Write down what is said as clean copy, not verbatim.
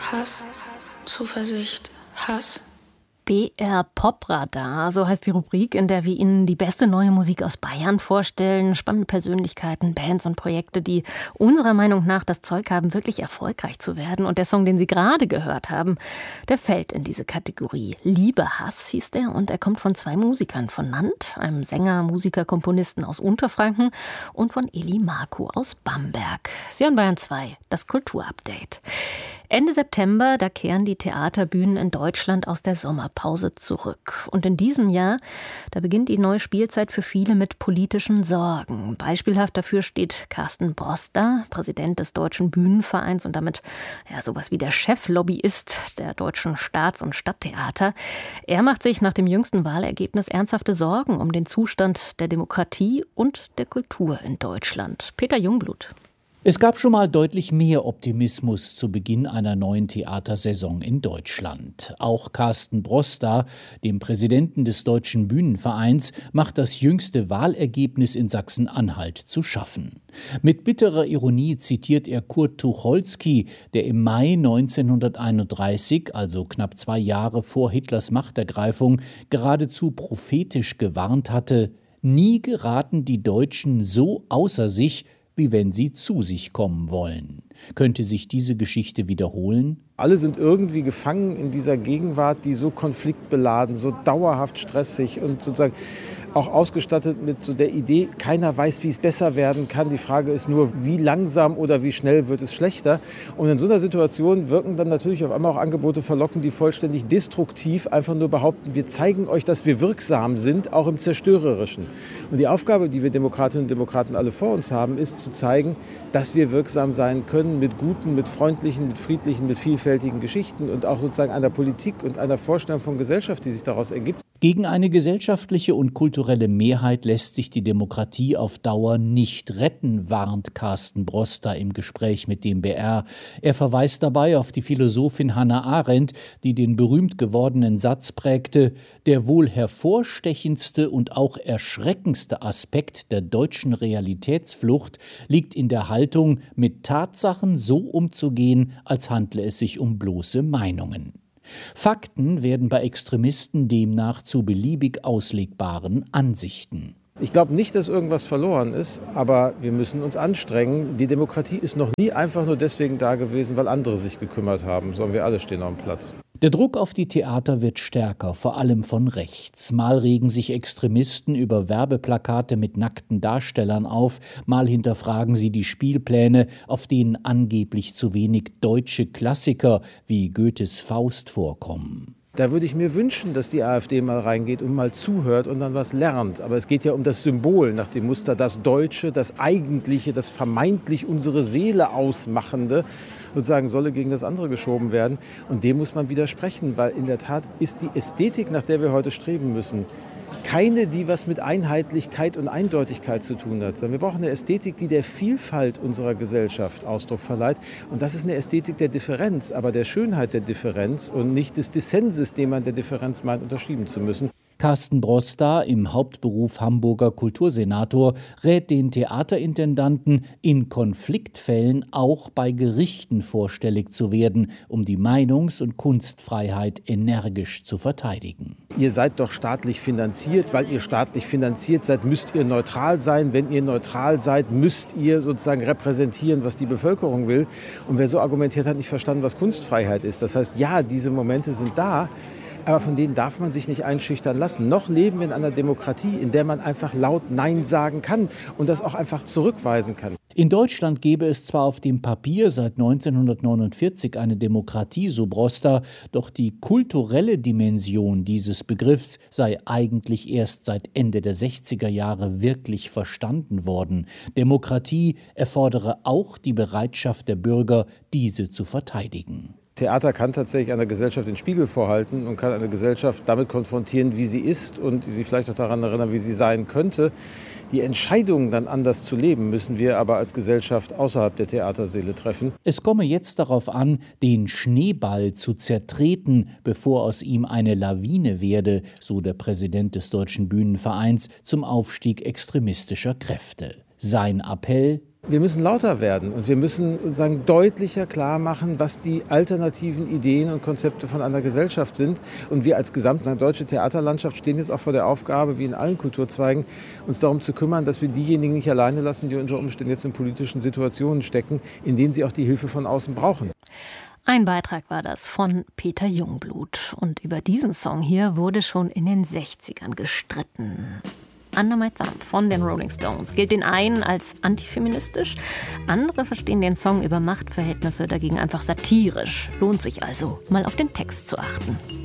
Hass, Zuversicht, Hass. BR Popradar, so heißt die Rubrik, in der wir Ihnen die beste neue Musik aus Bayern vorstellen. Spannende Persönlichkeiten, Bands und Projekte, die unserer Meinung nach das Zeug haben, wirklich erfolgreich zu werden. Und der Song, den Sie gerade gehört haben, der fällt in diese Kategorie. Liebe Hass hieß der, und er kommt von 2 Musikern, von Nant, einem Sänger, Musiker, Komponisten aus Unterfranken, und von Eli Marco aus Bamberg. Sie hören Bayern 2, das Kulturupdate. Ende September, da kehren die Theaterbühnen in Deutschland aus der Sommerpause zurück. Und in diesem Jahr, da beginnt die neue Spielzeit für viele mit politischen Sorgen. Beispielhaft dafür steht Carsten Broster, Präsident des Deutschen Bühnenvereins und damit sowas wie der Cheflobbyist der deutschen Staats- und Stadttheater. Er macht sich nach dem jüngsten Wahlergebnis ernsthafte Sorgen um den Zustand der Demokratie und der Kultur in Deutschland. Peter Jungblut. Es gab schon mal deutlich mehr Optimismus zu Beginn einer neuen Theatersaison in Deutschland. Auch Carsten Broster, dem Präsidenten des Deutschen Bühnenvereins, macht das jüngste Wahlergebnis in Sachsen-Anhalt zu schaffen. Mit bitterer Ironie zitiert er Kurt Tucholsky, der im Mai 1931, also knapp 2 Jahre vor Hitlers Machtergreifung, geradezu prophetisch gewarnt hatte: Nie geraten die Deutschen so außer sich, wie wenn sie zu sich kommen wollen. Könnte sich diese Geschichte wiederholen? Alle sind irgendwie gefangen in dieser Gegenwart, die so konfliktbeladen, so dauerhaft stressig und sozusagen auch ausgestattet mit so der Idee, keiner weiß, wie es besser werden kann. Die Frage ist nur, wie langsam oder wie schnell wird es schlechter. Und in so einer Situation wirken dann natürlich auf einmal auch Angebote verlockend, die vollständig destruktiv einfach nur behaupten, wir zeigen euch, dass wir wirksam sind, auch im Zerstörerischen. Und die Aufgabe, die wir Demokratinnen und Demokraten alle vor uns haben, ist zu zeigen, dass wir wirksam sein können mit guten, mit freundlichen, mit friedlichen, mit vielfältigen Geschichten und auch sozusagen einer Politik und einer Vorstellung von Gesellschaft, die sich daraus ergibt. Gegen eine gesellschaftliche und kulturelle Mehrheit lässt sich die Demokratie auf Dauer nicht retten, warnt Carsten Broster im Gespräch mit dem BR. Er verweist dabei auf die Philosophin Hannah Arendt, die den berühmt gewordenen Satz prägte: Der wohl hervorstechendste und auch erschreckendste Aspekt der deutschen Realitätsflucht liegt in der Haltung, mit Tatsachen so umzugehen, als handle es sich um bloße Meinungen. Fakten werden bei Extremisten demnach zu beliebig auslegbaren Ansichten. Ich glaube nicht, dass irgendwas verloren ist, aber wir müssen uns anstrengen. Die Demokratie ist noch nie einfach nur deswegen da gewesen, weil andere sich gekümmert haben, sondern wir alle stehen auf dem Platz. Der Druck auf die Theater wird stärker, vor allem von rechts. Mal regen sich Extremisten über Werbeplakate mit nackten Darstellern auf, mal hinterfragen sie die Spielpläne, auf denen angeblich zu wenig deutsche Klassiker wie Goethes Faust vorkommen. Da würde ich mir wünschen, dass die AfD mal reingeht und mal zuhört und dann was lernt. Aber es geht ja um das Symbol nach dem Muster, das Deutsche, das Eigentliche, das vermeintlich unsere Seele ausmachende, sozusagen solle gegen das andere geschoben werden. Und dem muss man widersprechen, weil in der Tat ist die Ästhetik, nach der wir heute streben müssen, keine, die was mit Einheitlichkeit und Eindeutigkeit zu tun hat, sondern wir brauchen eine Ästhetik, die der Vielfalt unserer Gesellschaft Ausdruck verleiht. Und das ist eine Ästhetik der Differenz, aber der Schönheit der Differenz und nicht des Dissenses, den man der Differenz meint, unterschieben zu müssen. Carsten Broster, im Hauptberuf Hamburger Kultursenator, rät den Theaterintendanten, in Konfliktfällen auch bei Gerichten vorstellig zu werden, um die Meinungs- und Kunstfreiheit energisch zu verteidigen. Ihr seid doch staatlich finanziert, weil ihr staatlich finanziert seid, müsst ihr neutral sein. Wenn ihr neutral seid, müsst ihr sozusagen repräsentieren, was die Bevölkerung will. Und wer so argumentiert, hat nicht verstanden, was Kunstfreiheit ist. Das heißt, ja, diese Momente sind da. Aber von denen darf man sich nicht einschüchtern lassen. Noch leben wir in einer Demokratie, in der man einfach laut Nein sagen kann und das auch einfach zurückweisen kann. In Deutschland gäbe es zwar auf dem Papier seit 1949 eine Demokratie, so Broster, doch die kulturelle Dimension dieses Begriffs sei eigentlich erst seit Ende der 60er Jahre wirklich verstanden worden. Demokratie erfordere auch die Bereitschaft der Bürger, diese zu verteidigen. Theater kann tatsächlich einer Gesellschaft den Spiegel vorhalten und kann eine Gesellschaft damit konfrontieren, wie sie ist und sie vielleicht auch daran erinnern, wie sie sein könnte. Die Entscheidung, dann anders zu leben, müssen wir aber als Gesellschaft außerhalb der Theaterseele treffen. Es komme jetzt darauf an, den Schneeball zu zertreten, bevor aus ihm eine Lawine werde, so der Präsident des Deutschen Bühnenvereins zum Aufstieg extremistischer Kräfte. Sein Appell: Wir müssen lauter werden und wir müssen sozusagen deutlicher klar machen, was die alternativen Ideen und Konzepte von einer Gesellschaft sind. Und wir als gesamte deutsche Theaterlandschaft stehen jetzt auch vor der Aufgabe, wie in allen Kulturzweigen, uns darum zu kümmern, dass wir diejenigen nicht alleine lassen, die unter Umständen jetzt in politischen Situationen stecken, in denen sie auch die Hilfe von außen brauchen. Ein Beitrag war das von Peter Jungblut. Und über diesen Song hier wurde schon in den 60ern gestritten. Under My Thumb von den Rolling Stones gilt den einen als antifeministisch, andere verstehen den Song über Machtverhältnisse dagegen einfach satirisch. Lohnt sich also, mal auf den Text zu achten.